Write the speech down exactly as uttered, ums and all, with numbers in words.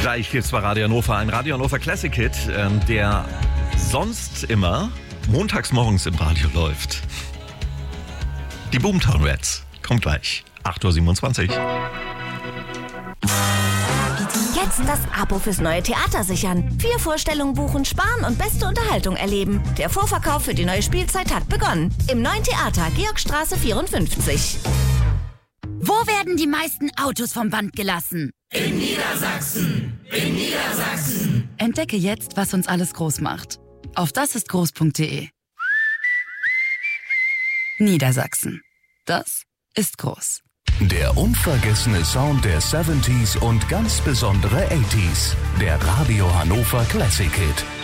Gleich geht's bei Radio Hannover, ein Radio Hannover Classic Hit, ähm, der sonst immer montags morgens im Radio läuft. Die Boomtown Rats. Kommt gleich. acht Uhr siebenundzwanzig. Jetzt das Abo fürs neue Theater sichern. Vier Vorstellungen buchen, sparen und beste Unterhaltung erleben. Der Vorverkauf für die neue Spielzeit hat begonnen. Im neuen Theater, Georgstraße vierundfünfzig. Wo werden die meisten Autos vom Band gelassen? In Niedersachsen. In Niedersachsen. Entdecke jetzt, was uns alles groß macht. Auf dasistgroß punkt de. Niedersachsen. Das ist groß. Der unvergessene Sound der siebziger und ganz besondere achtziger. Der Radio Hannover Classic Hit.